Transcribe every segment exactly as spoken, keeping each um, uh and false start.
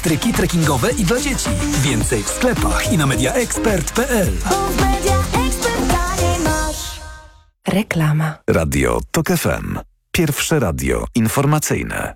stryki trekkingowe i dla dzieci. Więcej w sklepach i na media expert kropka p l. Reklama. Radio Tok F M. Pierwsze radio informacyjne.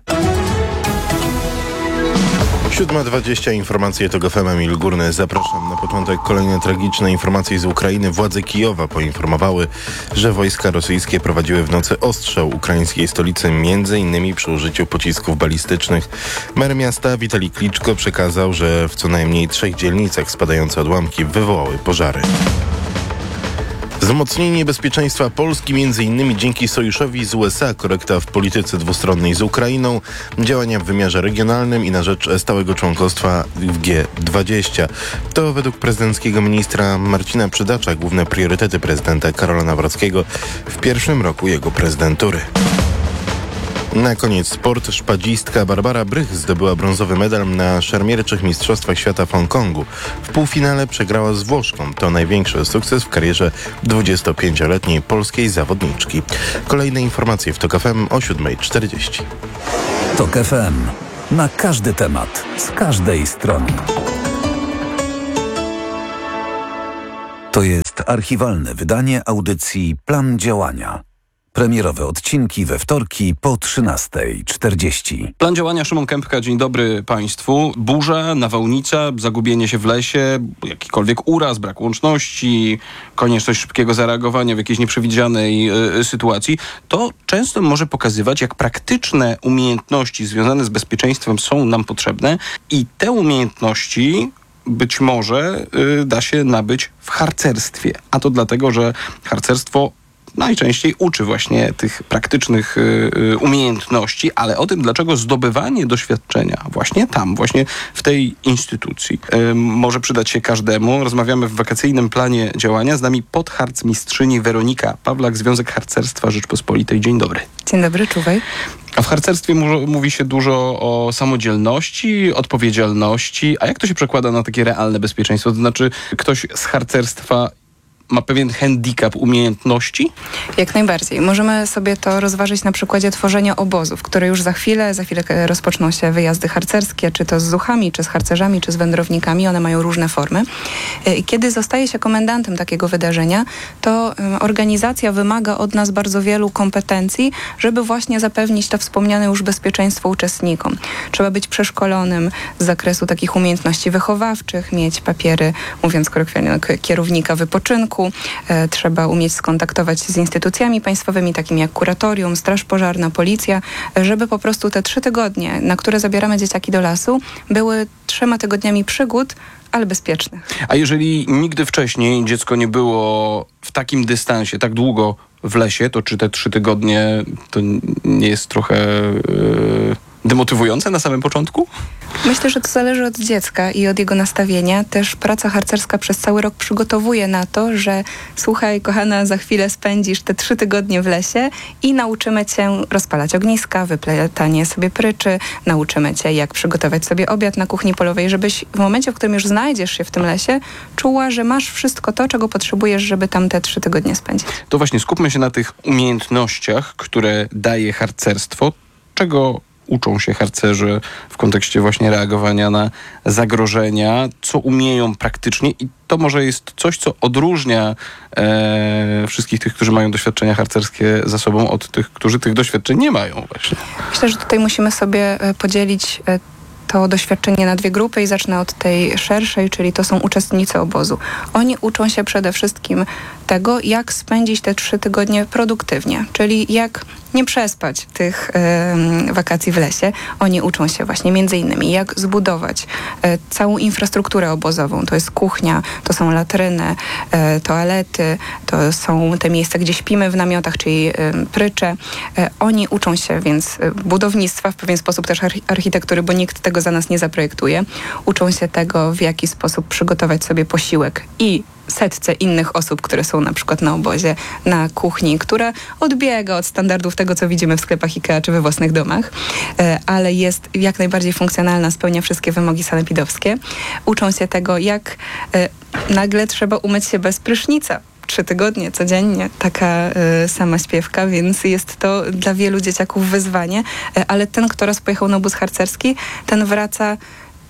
siódma dwadzieścia, informacje Tok F M, Emil Górny. Zapraszam. Na początek kolejne tragiczne informacje z Ukrainy. Władze Kijowa poinformowały, że wojska rosyjskie prowadziły w nocy ostrzał ukraińskiej stolicy, między innymi przy użyciu pocisków balistycznych. Mer miasta Witalij Kliczko przekazał, że w co najmniej trzech dzielnicach spadające odłamki wywołały pożary. Wzmocnienie bezpieczeństwa Polski, między innymi dzięki sojuszowi z U S A, korekta w polityce dwustronnej z Ukrainą, działania w wymiarze regionalnym i na rzecz stałego członkostwa w G dwadzieścia. To według prezydenckiego ministra Marcina Przydacza główne priorytety prezydenta Karola Nawrockiego w pierwszym roku jego prezydentury. Na koniec sport. Szpadzistka Barbara Brych zdobyła brązowy medal na szermierczych mistrzostwach świata w Hongkongu. W półfinale przegrała z Włoszką. To największy sukces w karierze dwudziestopięcioletniej polskiej zawodniczki. Kolejne informacje w Tok F M o siódma czterdzieści. Tok F M. Na każdy temat, z każdej strony. To jest archiwalne wydanie audycji Plan Działania. Premierowe odcinki we wtorki po trzynasta czterdzieści. Plan działania Szymon Kępka. Dzień dobry Państwu. Burza, nawałnica, zagubienie się w lesie, jakikolwiek uraz, brak łączności, konieczność szybkiego zareagowania w jakiejś nieprzewidzianej y, sytuacji. To często może pokazywać, jak praktyczne umiejętności związane z bezpieczeństwem są nam potrzebne i te umiejętności być może y, da się nabyć w harcerstwie. A to dlatego, że harcerstwo najczęściej uczy właśnie tych praktycznych y, umiejętności, ale o tym, dlaczego zdobywanie doświadczenia właśnie tam, właśnie w tej instytucji y, może przydać się każdemu. Rozmawiamy w wakacyjnym planie działania. Z nami podharcmistrzyni Weronika Pawlak, Związek Harcerstwa Rzeczpospolitej. Dzień dobry. Dzień dobry, czuwaj. A w harcerstwie mu- mówi się dużo o samodzielności, odpowiedzialności. A jak to się przekłada na takie realne bezpieczeństwo? To znaczy, ktoś z harcerstwa ma pewien handicap umiejętności? Jak najbardziej. Możemy sobie to rozważyć na przykładzie tworzenia obozów, które już za chwilę, za chwilę rozpoczną się wyjazdy harcerskie, czy to z zuchami, czy z harcerzami, czy z wędrownikami. One mają różne formy. I kiedy zostaje się komendantem takiego wydarzenia, to organizacja wymaga od nas bardzo wielu kompetencji, żeby właśnie zapewnić to wspomniane już bezpieczeństwo uczestnikom. Trzeba być przeszkolonym z zakresu takich umiejętności wychowawczych, mieć papiery, mówiąc kolokwialnie, kierownika wypoczynku. E, trzeba umieć skontaktować się z instytucjami państwowymi, takimi jak kuratorium, straż pożarna, policja, żeby po prostu te trzy tygodnie, na które zabieramy dzieciaki do lasu, były trzema tygodniami przygód, ale bezpiecznych. A jeżeli nigdy wcześniej dziecko nie było w takim dystansie, tak długo w lesie, to czy te trzy tygodnie to nie jest trochę yy, demotywujące na samym początku? Myślę, że to zależy od dziecka i od jego nastawienia. Też praca harcerska przez cały rok przygotowuje na to, że słuchaj, kochana, za chwilę spędzisz te trzy tygodnie w lesie i nauczymy cię rozpalać ogniska, wyplatanie sobie pryczy, nauczymy cię, jak przygotować sobie obiad na kuchni polowej, żebyś w momencie, w którym już znajdziesz się w tym lesie, czuła, że masz wszystko to, czego potrzebujesz, żeby tam te trzy tygodnie spędzić. To właśnie skupmy się na tych umiejętnościach, które daje harcerstwo. Czego uczą się harcerzy w kontekście właśnie reagowania na zagrożenia, co umieją praktycznie i to może jest coś, co odróżnia e, wszystkich tych, którzy mają doświadczenia harcerskie za sobą od tych, którzy tych doświadczeń nie mają właśnie. Myślę, że tutaj musimy sobie podzielić to doświadczenie na dwie grupy i zacznę od tej szerszej, czyli to są uczestnicy obozu. Oni uczą się przede wszystkim tego, jak spędzić te trzy tygodnie produktywnie, czyli jak nie przespać tych y, wakacji w lesie. Oni uczą się właśnie między innymi, jak zbudować y, całą infrastrukturę obozową. To jest kuchnia, to są latryny, y, toalety, to są te miejsca, gdzie śpimy w namiotach, czyli y, prycze. Y, oni uczą się więc budownictwa, w pewien sposób też arch- architektury, bo nikt tego za nas nie zaprojektuje. Uczą się tego, w jaki sposób przygotować sobie posiłek i setce innych osób, które są na przykład na obozie, na kuchni, która odbiega od standardów tego, co widzimy w sklepach IKEA czy we własnych domach, ale jest jak najbardziej funkcjonalna, spełnia wszystkie wymogi sanepidowskie. Uczą się tego, jak nagle trzeba umyć się bez prysznica. Trzy tygodnie codziennie, taka y, sama śpiewka, więc jest to dla wielu dzieciaków wyzwanie, y, ale ten, kto raz pojechał na obóz harcerski, ten wraca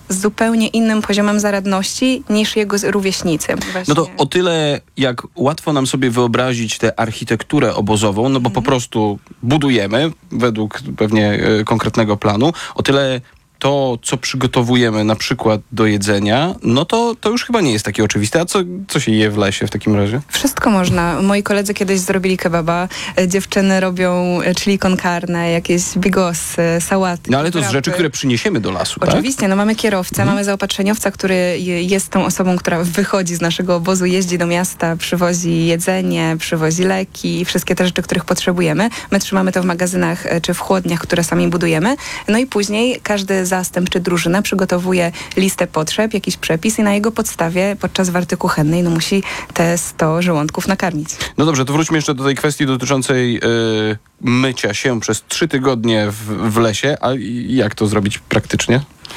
z zupełnie innym poziomem zaradności niż jego rówieśnicy. Właśnie. No to o tyle, jak łatwo nam sobie wyobrazić tę architekturę obozową, no bo mm. po prostu budujemy według pewnie e, konkretnego planu, o tyle to, co przygotowujemy na przykład do jedzenia, no to, to już chyba nie jest takie oczywiste. A co, co się je w lesie w takim razie? Wszystko można. Moi koledzy kiedyś zrobili kebaba. Dziewczyny robią chili con carne, jakieś bigosy, sałaty. No ale to z rzeczy, które przyniesiemy do lasu, Oczywiście, tak? no mamy kierowcę, mhm. mamy zaopatrzeniowca, który jest tą osobą, która wychodzi z naszego obozu, jeździ do miasta, przywozi jedzenie, przywozi leki, wszystkie te rzeczy, których potrzebujemy. My trzymamy to w magazynach czy w chłodniach, które sami budujemy. No i później każdy zastęp czy drużyna przygotowuje listę potrzeb, jakiś przepis i na jego podstawie podczas warty kuchennej no musi te sto żołądków nakarmić. No dobrze, to wróćmy jeszcze do tej kwestii dotyczącej yy, mycia się przez trzy tygodnie w, w lesie. A jak to zrobić praktycznie?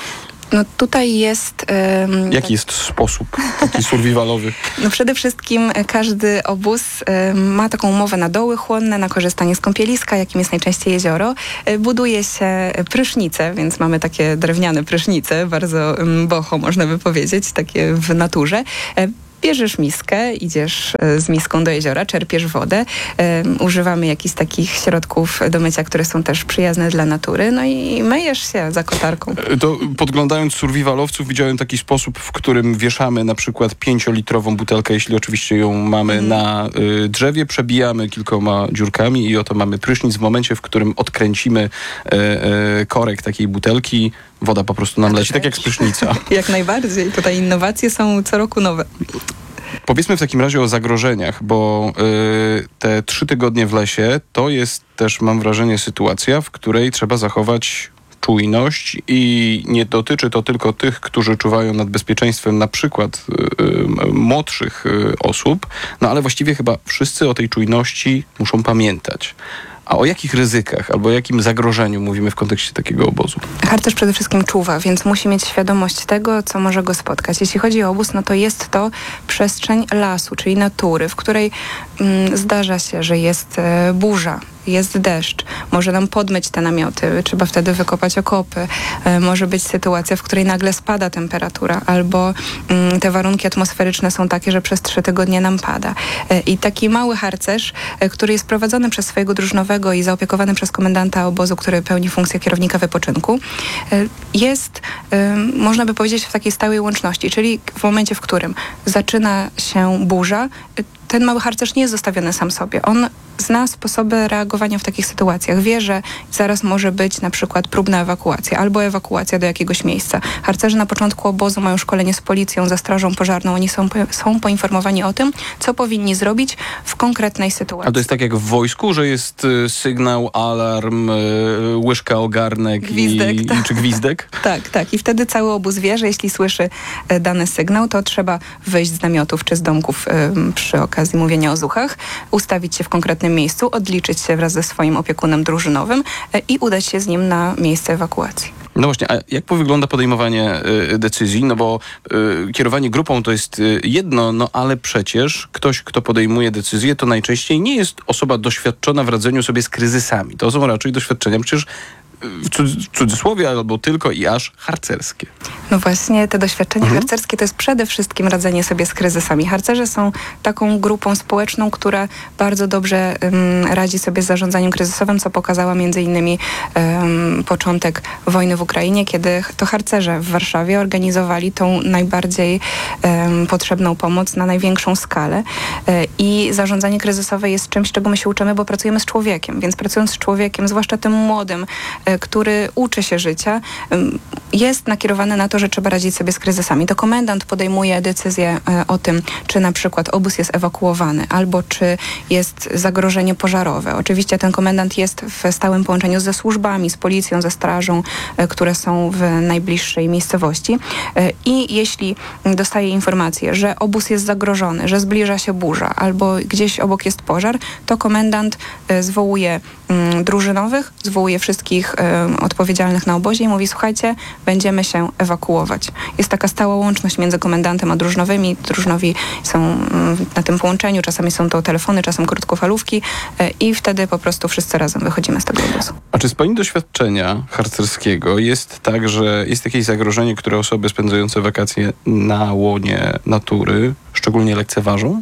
No tutaj jest... Um, Jaki jest sposób taki survivalowy? No przede wszystkim każdy obóz um, ma taką umowę na doły chłonne, na korzystanie z kąpieliska, jakim jest najczęściej jezioro. Buduje się prysznice, więc mamy takie drewniane prysznice, bardzo um, boho można by powiedzieć, takie w naturze. Bierzesz miskę, idziesz z miską do jeziora, czerpiesz wodę, um, używamy jakichś takich środków do mycia, które są też przyjazne dla natury, no i myjesz się za kotarką. To podglądając survivalowców widziałem taki sposób, w którym wieszamy na przykład pięciolitrową butelkę, jeśli oczywiście ją mamy mm. na y, drzewie, przebijamy kilkoma dziurkami i oto mamy prysznic. W momencie, w którym odkręcimy y, y, korek takiej butelki, woda po prostu nam leci, tak jak z prysznica. Jak najbardziej. Tutaj innowacje są co roku nowe. Powiedzmy w takim razie o zagrożeniach, bo y, te trzy tygodnie w lesie to jest też, mam wrażenie, sytuacja, w której trzeba zachować czujność i nie dotyczy to tylko tych, którzy czuwają nad bezpieczeństwem na przykład y, y, młodszych y, osób, no ale właściwie chyba wszyscy o tej czujności muszą pamiętać. A o jakich ryzykach albo o jakim zagrożeniu mówimy w kontekście takiego obozu? Harcerz przede wszystkim czuwa, więc musi mieć świadomość tego, co może go spotkać. Jeśli chodzi o obóz, no to jest to przestrzeń lasu, czyli natury, w której mm, zdarza się, że jest e, burza, jest deszcz, może nam podmyć te namioty, trzeba wtedy wykopać okopy. E, może być sytuacja, w której nagle spada temperatura, albo mm, te warunki atmosferyczne są takie, że przez trzy tygodnie nam pada. E, I taki mały harcerz, e, który jest prowadzony przez swojego drużynowego i zaopiekowany przez komendanta obozu, który pełni funkcję kierownika wypoczynku, e, jest, e, można by powiedzieć, w takiej stałej łączności, czyli w momencie, w którym zaczyna się burza, ten mały harcerz nie jest zostawiony sam sobie. On zna sposoby reagowania w takich sytuacjach. Wie, że zaraz może być na przykład próbna ewakuacja albo ewakuacja do jakiegoś miejsca. Harcerze na początku obozu mają szkolenie z policją, ze strażą pożarną. Oni są, są poinformowani o tym, co powinni zrobić w konkretnej sytuacji. A to jest tak jak w wojsku, że jest y, sygnał, alarm, y, łyżka, ogarnek gwizdek, i, tak. i, czy gwizdek? Tak, tak. I wtedy cały obóz wie, że jeśli słyszy y, dany sygnał, to trzeba wyjść z namiotów czy z domków y, przy okazji mówienia o zuchach, ustawić się w konkretnym miejscu, odliczyć się wraz ze swoim opiekunem drużynowym y, i udać się z nim na miejsce ewakuacji. No właśnie, a jak wygląda podejmowanie y, decyzji? No bo y, kierowanie grupą to jest y, jedno, no ale przecież ktoś, kto podejmuje decyzję, to najczęściej nie jest osoba doświadczona w radzeniu sobie z kryzysami. To są raczej doświadczenia przecież w cudzysłowie albo tylko i aż harcerskie. No właśnie, te doświadczenia mhm. harcerskie to jest przede wszystkim radzenie sobie z kryzysami. Harcerze są taką grupą społeczną, która bardzo dobrze um, radzi sobie z zarządzaniem kryzysowym, co pokazała między innymi um, początek wojny w Ukrainie, kiedy to harcerze w Warszawie organizowali tą najbardziej um, potrzebną pomoc na największą skalę. E, I zarządzanie kryzysowe jest czymś, czego my się uczymy, bo pracujemy z człowiekiem. Więc pracując z człowiekiem, zwłaszcza tym młodym, który uczy się życia, jest nakierowany na to, że trzeba radzić sobie z kryzysami. To komendant podejmuje decyzję o tym, czy na przykład obóz jest ewakuowany, albo czy jest zagrożenie pożarowe. Oczywiście ten komendant jest w stałym połączeniu ze służbami, z policją, ze strażą, które są w najbliższej miejscowości. I jeśli dostaje informację, że obóz jest zagrożony, że zbliża się burza, albo gdzieś obok jest pożar, to komendant zwołuje drużynowych, zwołuje wszystkich y, odpowiedzialnych na obozie i mówi, słuchajcie, będziemy się ewakuować. Jest taka stała łączność między komendantem a drużynowymi. Drużynowi są y, na tym połączeniu, czasami są to telefony, czasem krótkofalówki y, i wtedy po prostu wszyscy razem wychodzimy z tego obozu. A czy z pani doświadczenia harcerskiego jest tak, że jest jakieś zagrożenie, które osoby spędzające wakacje na łonie natury szczególnie lekceważą?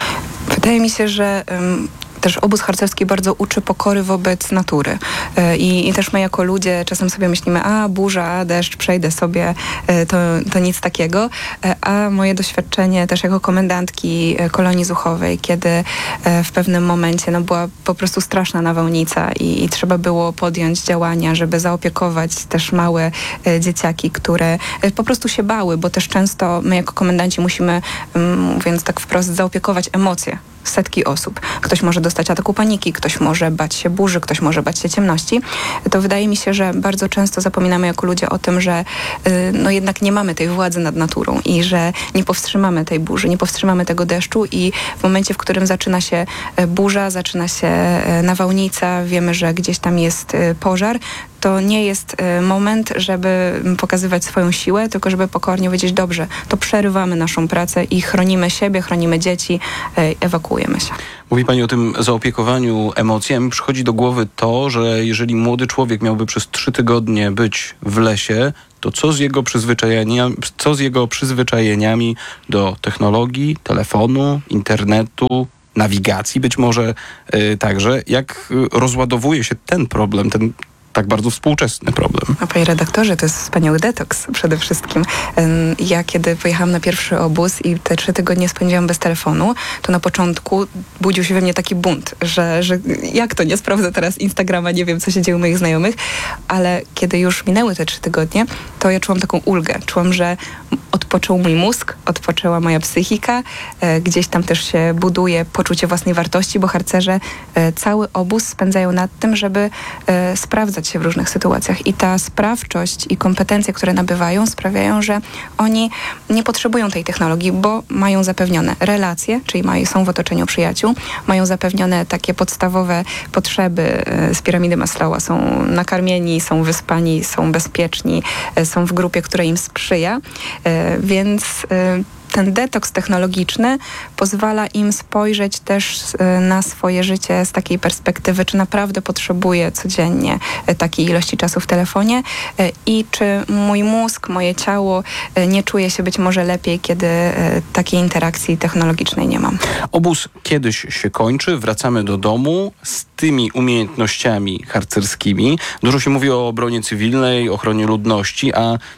Wydaje mi się, że um, też obóz harcerski bardzo uczy pokory wobec natury. I, I też my jako ludzie czasem sobie myślimy, a burza, deszcz, przejdę sobie, to, to nic takiego. A moje doświadczenie też jako komendantki kolonii zuchowej, kiedy w pewnym momencie no, była po prostu straszna nawałnica i, i trzeba było podjąć działania, żeby zaopiekować też małe dzieciaki, które po prostu się bały, bo też często my jako komendanci musimy, mówiąc tak wprost, zaopiekować emocje setki osób. Ktoś może dostać ataku paniki, ktoś może bać się burzy, ktoś może bać się ciemności. To wydaje mi się, że bardzo często zapominamy jako ludzie o tym, że yy, no jednak nie mamy tej władzy nad naturą i że nie powstrzymamy tej burzy, nie powstrzymamy tego deszczu i w momencie, w którym zaczyna się burza, zaczyna się nawałnica, wiemy, że gdzieś tam jest pożar, to nie jest moment, żeby pokazywać swoją siłę, tylko żeby pokornie powiedzieć, dobrze, to przerywamy naszą pracę i chronimy siebie, chronimy dzieci, ewakuujemy się. Mówi pani o tym zaopiekowaniu emocjami. Przychodzi do głowy to, że jeżeli młody człowiek miałby przez trzy tygodnie być w lesie, to co z jego przyzwyczajeniami, co z jego przyzwyczajeniami do technologii, telefonu, internetu, nawigacji być może yy, także. Jak rozładowuje się ten problem, ten tak bardzo współczesny problem? A panie redaktorze, to jest wspaniały detoks przede wszystkim. Ja kiedy pojechałam na pierwszy obóz i te trzy tygodnie spędziłam bez telefonu, to na początku budził się we mnie taki bunt, że, że jak to, nie sprawdzę teraz Instagrama, nie wiem, co się dzieje u moich znajomych, ale kiedy już minęły te trzy tygodnie, to ja czułam taką ulgę. Czułam, że odpoczął mój mózg, odpoczęła moja psychika, gdzieś tam też się buduje poczucie własnej wartości, bo harcerze cały obóz spędzają nad tym, żeby sprawdzać się w różnych sytuacjach i ta sprawczość i kompetencje, które nabywają, sprawiają, że oni nie potrzebują tej technologii, bo mają zapewnione relacje, czyli mają, są w otoczeniu przyjaciół, mają zapewnione takie podstawowe potrzeby z piramidy Maslowa, są nakarmieni, są wyspani, są bezpieczni, są w grupie, która im sprzyja, więc ten detoks technologiczny pozwala im spojrzeć też na swoje życie z takiej perspektywy, czy naprawdę potrzebuję codziennie takiej ilości czasu w telefonie i czy mój mózg, moje ciało nie czuje się być może lepiej, kiedy takiej interakcji technologicznej nie mam. Obóz kiedyś się kończy, wracamy do domu z tymi umiejętnościami harcerskimi. Dużo się mówi o obronie cywilnej, ochronie ludności, a e,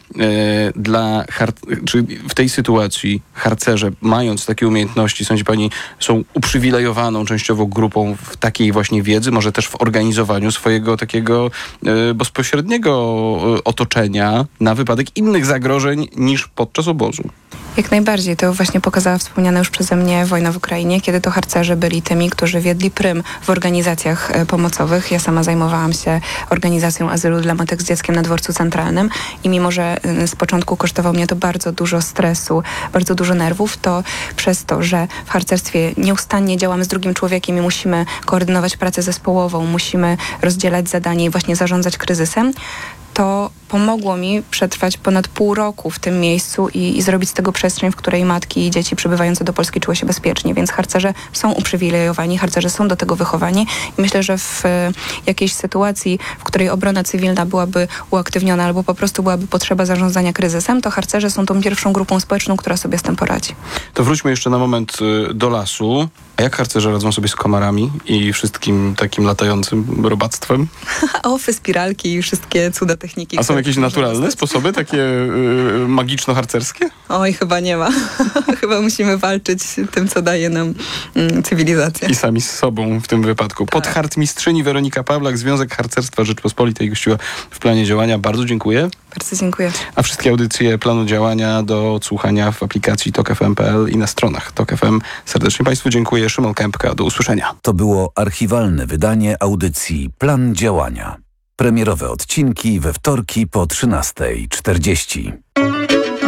dla har- czy w tej sytuacji harcerze, mając takie umiejętności, sądzi pani, są uprzywilejowaną częściowo grupą w takiej właśnie wiedzy, może też w organizowaniu swojego takiego e, bezpośredniego otoczenia na wypadek innych zagrożeń niż podczas obozu? Jak najbardziej. To właśnie pokazała wspomniana już przeze mnie wojna w Ukrainie, kiedy to harcerze byli tymi, którzy wiedli prym w organizacjach pomocowych. Ja sama zajmowałam się organizacją azylu dla matek z dzieckiem na dworcu centralnym i mimo, że z początku kosztowało mnie to bardzo dużo stresu, bardzo dużo nerwów, to przez to, że w harcerstwie nieustannie działamy z drugim człowiekiem i musimy koordynować pracę zespołową, musimy rozdzielać zadanie i właśnie zarządzać kryzysem, to pomogło mi przetrwać ponad pół roku w tym miejscu i, i zrobić z tego przestrzeń, w której matki i dzieci przybywające do Polski czuły się bezpiecznie. Więc harcerze są uprzywilejowani, harcerze są do tego wychowani i myślę, że w e, jakiejś sytuacji, w której obrona cywilna byłaby uaktywniona albo po prostu byłaby potrzeba zarządzania kryzysem, to harcerze są tą pierwszą grupą społeczną, która sobie z tym poradzi. To wróćmy jeszcze na moment y, do lasu. A jak harcerze radzą sobie z komarami i wszystkim takim latającym robactwem? Ofy, spiralki i wszystkie cuda techniki. A są jakieś naturalne sposoby, takie y, magiczno-harcerskie? Oj, chyba nie ma. Chyba musimy walczyć tym, co daje nam mm, cywilizacja. I sami z sobą w tym wypadku. Tak. Podhartmistrzyni Weronika Pawlak, Związek Harcerstwa Rzeczpospolitej gościła w planie działania. Bardzo dziękuję. Bardzo dziękuję. A wszystkie audycje planu działania do odsłuchania w aplikacji tok f m kropka p l i na stronach tok f m. Serdecznie Państwu dziękuję. Szymon Kępka. Do usłyszenia. To było archiwalne wydanie audycji Plan Działania. Premierowe odcinki we wtorki po trzynastej czterdzieści.